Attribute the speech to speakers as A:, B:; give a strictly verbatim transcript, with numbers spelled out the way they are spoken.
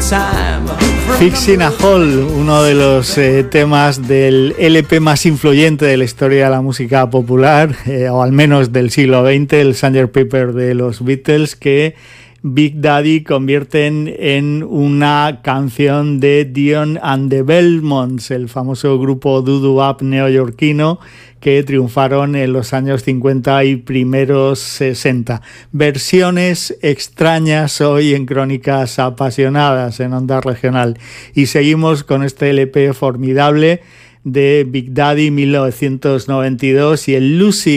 A: Fixing a Hole, uno de los eh, temas del L P más influyente de la historia de la música popular, eh, o al menos del siglo veinte, el sargento Pepper de los Beatles, que Big Daddy convierten en una canción de Dion and the Belmonts, el famoso grupo doo-wop neoyorquino que triunfaron en los años cincuenta y primeros sesenta. Versiones extrañas hoy en Crónicas Apasionadas en Onda Regional. Y seguimos con este L P formidable de Big Daddy mil novecientos noventa y dos y el Lucy